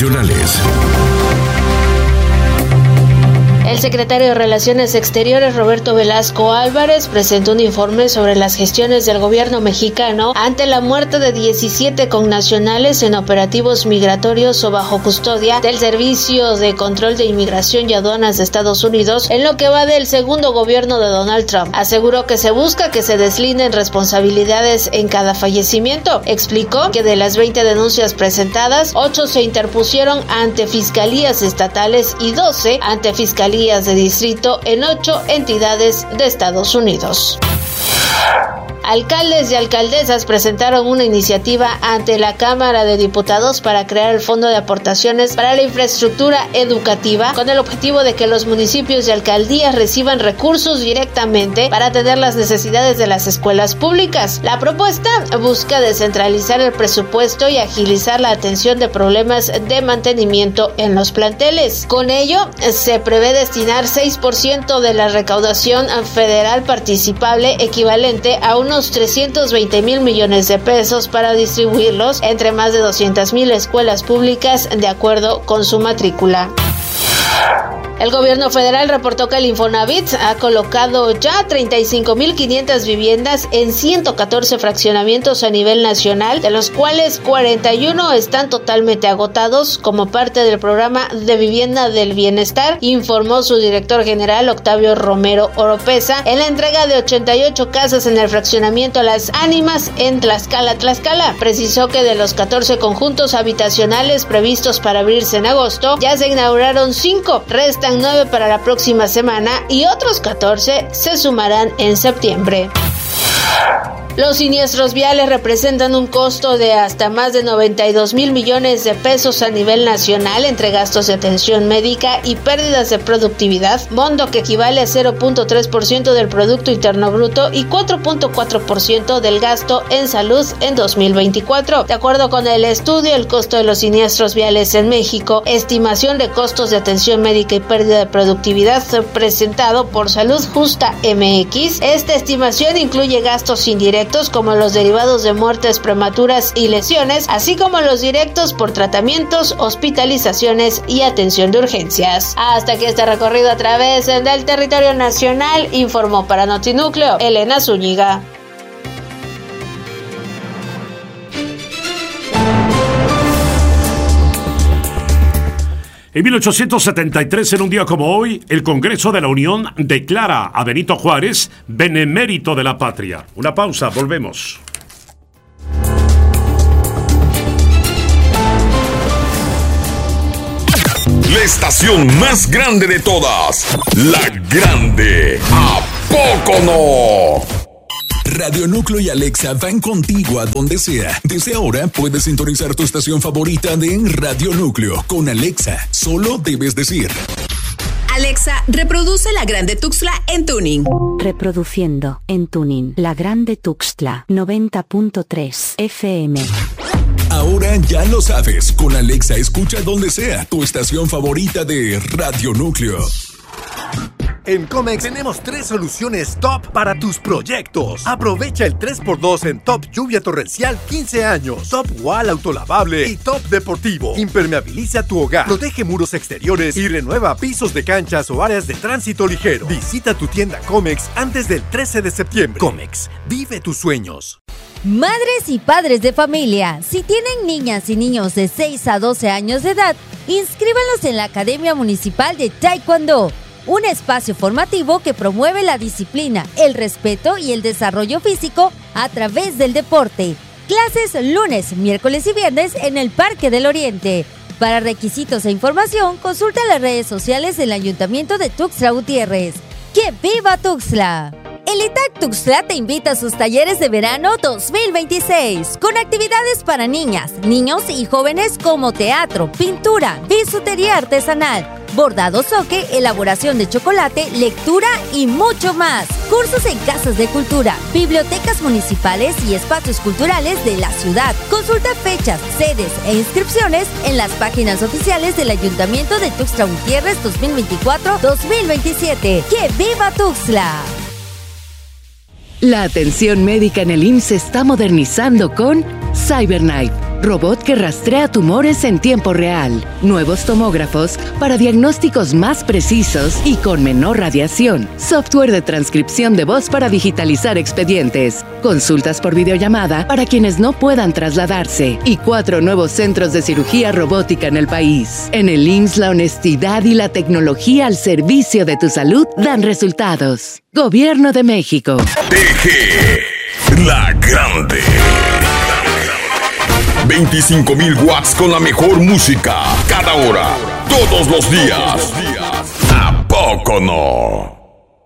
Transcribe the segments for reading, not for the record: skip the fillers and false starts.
internacionales. El secretario de Relaciones Exteriores, Roberto Velasco Álvarez, presentó un informe sobre las gestiones del gobierno mexicano ante la muerte de 17 connacionales en operativos migratorios o bajo custodia del Servicio de Control de Inmigración y Aduanas de Estados Unidos en lo que va del segundo gobierno de Donald Trump. Aseguró que se busca que se deslinden responsabilidades en cada fallecimiento. Explicó que de las 20 denuncias presentadas, 8 se interpusieron ante fiscalías estatales y 12 ante fiscalías de distrito en 8 entidades de Estados Unidos. Alcaldes y alcaldesas presentaron una iniciativa ante la Cámara de Diputados para crear el Fondo de Aportaciones para la Infraestructura Educativa con el objetivo de que los municipios y alcaldías reciban recursos directamente para atender las necesidades de las escuelas públicas. La propuesta busca descentralizar el presupuesto y agilizar la atención de problemas de mantenimiento en los planteles. Con ello, se prevé destinar 6% de la recaudación federal participable equivalente a unos 320,000 millones de pesos para distribuirlos entre más de 200,000 escuelas públicas de acuerdo con su matrícula. El gobierno federal reportó que el Infonavit ha colocado ya 35,500 viviendas en 114 fraccionamientos a nivel nacional, de los cuales 41 están totalmente agotados como parte del programa de vivienda del bienestar, informó su director general Octavio Romero Oropesa en la entrega de 88 casas en el fraccionamiento Las Ánimas en Tlaxcala. Precisó que de los 14 conjuntos habitacionales previstos para abrirse en agosto, ya se inauguraron 5, restan 9 para la próxima semana y otros 14 se sumarán en septiembre. Los siniestros viales representan un costo de hasta más de 92,000 millones de pesos a nivel nacional entre gastos de atención médica y pérdidas de productividad, monto que equivale a 0.3% del Producto Interno Bruto y 4.4% del gasto en salud en 2024. De acuerdo con el estudio, el costo de los siniestros viales en México, estimación de costos de atención médica y pérdida de productividad presentado por Salud Justa MX, esta estimación incluye gastos indirectos como los derivados de muertes prematuras y lesiones, así como los directos por tratamientos, hospitalizaciones y atención de urgencias. Hasta aquí este recorrido a través del territorio nacional, informó para Notinúcleo Elena Zúñiga. En 1873, en un día como hoy, el Congreso de la Unión declara a Benito Juárez benemérito de la patria. Una pausa, volvemos. La estación más grande de todas, La Grande. ¿A poco no? Radio Núcleo y Alexa van contigo a donde sea. Desde ahora puedes sintonizar tu estación favorita de Radio Núcleo. Con Alexa, solo debes decir: Alexa, reproduce La Grande Tuxtla en tuning. Reproduciendo en tuning La Grande Tuxtla 90.3 FM. Ahora ya lo sabes. Con Alexa escucha donde sea tu estación favorita de Radio Núcleo. En Comex tenemos 3 soluciones top para tus proyectos. Aprovecha el 3x2 en Top Lluvia Torrencial 15 años, Top Wall Autolavable y Top Deportivo. Impermeabiliza tu hogar, protege muros exteriores y renueva pisos de canchas o áreas de tránsito ligero. Visita tu tienda Comex antes del 13 de septiembre. Comex, vive tus sueños. Madres y padres de familia, si tienen niñas y niños de 6 a 12 años de edad, inscríbanlos en la Academia Municipal de Taekwondo, un espacio formativo que promueve la disciplina, el respeto y el desarrollo físico a través del deporte. Clases lunes, miércoles y viernes en el Parque del Oriente. Para requisitos e información, consulta las redes sociales del Ayuntamiento de Tuxtla Gutiérrez. ¡Que viva Tuxtla! El ITAC Tuxtla te invita a sus talleres de verano 2026, con actividades para niñas, niños y jóvenes como teatro, pintura, bisutería artesanal, bordado soque, elaboración de chocolate, lectura y mucho más. Cursos en casas de cultura, bibliotecas municipales y espacios culturales de la ciudad. Consulta fechas, sedes e inscripciones en las páginas oficiales del Ayuntamiento de Tuxtla Gutiérrez 2024-2027. ¡Que viva Tuxtla! La atención médica en el IMSS se está modernizando con CyberKnife, robot que rastrea tumores en tiempo real, nuevos tomógrafos para diagnósticos más precisos y con menor radiación, software de transcripción de voz para digitalizar expedientes, consultas por videollamada para quienes no puedan trasladarse y 4 nuevos centros de cirugía robótica en el país. En el IMSS, la honestidad y la tecnología al servicio de tu salud dan resultados. Gobierno de México. TG, la grande. 25,000 watts con la mejor música, cada hora, todos los días. ¿A poco no?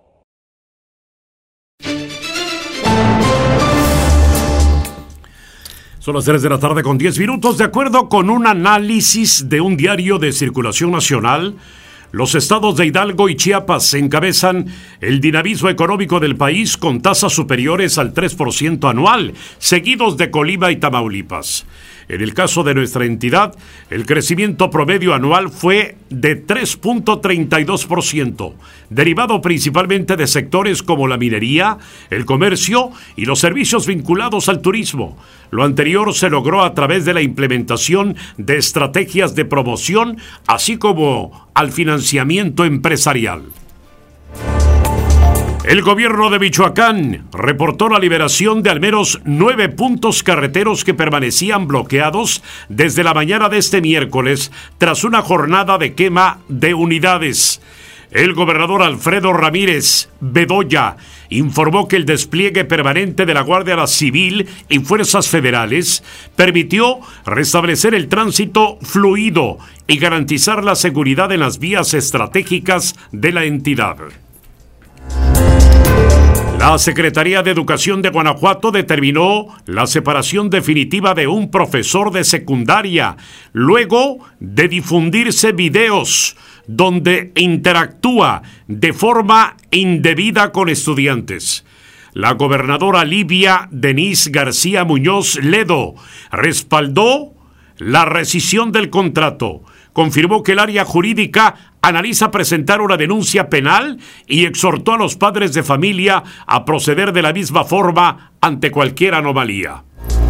Son las 3 de la tarde con 10 minutos. De acuerdo con un análisis de un diario de circulación nacional, los estados de Hidalgo y Chiapas encabezan el dinamismo económico del país con tasas superiores al 3% anual, seguidos de Colima y Tamaulipas. En el caso de nuestra entidad, el crecimiento promedio anual fue de 3.32%, derivado principalmente de sectores como la minería, el comercio y los servicios vinculados al turismo. Lo anterior se logró a través de la implementación de estrategias de promoción, así como al financiamiento empresarial. El gobierno de Michoacán reportó la liberación de al menos 9 puntos carreteros que permanecían bloqueados desde la mañana de este miércoles tras una jornada de quema de unidades. El gobernador Alfredo Ramírez Bedoya informó que el despliegue permanente de la Guardia Civil y fuerzas federales permitió restablecer el tránsito fluido y garantizar la seguridad en las vías estratégicas de la entidad. La Secretaría de Educación de Guanajuato determinó la separación definitiva de un profesor de secundaria, luego de difundirse videos donde interactúa de forma indebida con estudiantes. La gobernadora Livia Denise García Muñoz Ledo respaldó la rescisión del contrato. Confirmó que el área jurídica analiza presentar una denuncia penal y exhortó a los padres de familia a proceder de la misma forma ante cualquier anomalía.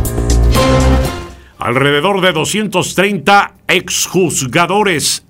Alrededor de 230 exjuzgadores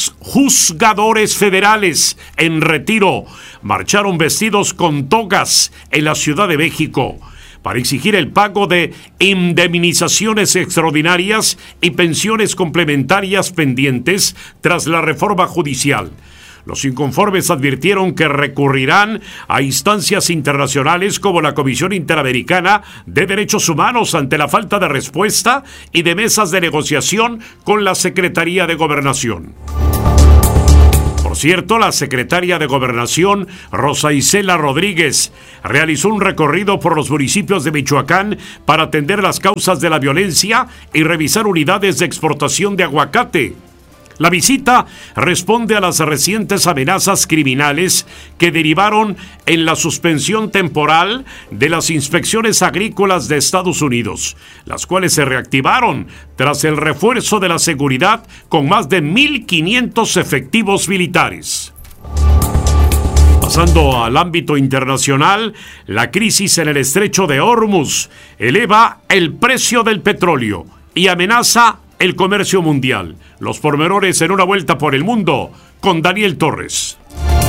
federales en retiro marcharon vestidos con togas en la Ciudad de México para exigir el pago de indemnizaciones extraordinarias y pensiones complementarias pendientes tras la reforma judicial. Los inconformes advirtieron que recurrirán a instancias internacionales como la Comisión Interamericana de Derechos Humanos ante la falta de respuesta y de mesas de negociación con la Secretaría de Gobernación. Por cierto, la secretaria de Gobernación, Rosa Isela Rodríguez, realizó un recorrido por los municipios de Michoacán para atender las causas de la violencia y revisar unidades de exportación de aguacate. La visita responde a las recientes amenazas criminales que derivaron en la suspensión temporal de las inspecciones agrícolas de Estados Unidos, las cuales se reactivaron tras el refuerzo de la seguridad con más de 1,500 efectivos militares. Pasando al ámbito internacional, la crisis en el estrecho de Hormuz eleva el precio del petróleo y amenaza el comercio mundial. Los pormenores en una vuelta por el mundo con Daniel Torres.